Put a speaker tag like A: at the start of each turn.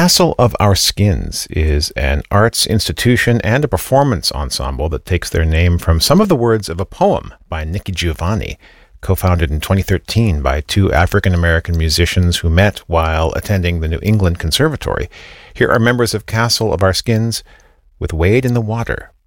A: Castle of Our Skins is an arts institution and a performance ensemble that takes their name from some of the words of a poem by Nikki Giovanni, co-founded in 2013 by two African-American musicians who met while attending the New England Conservatory. Here are members of Castle of Our Skins with Wade in the Water.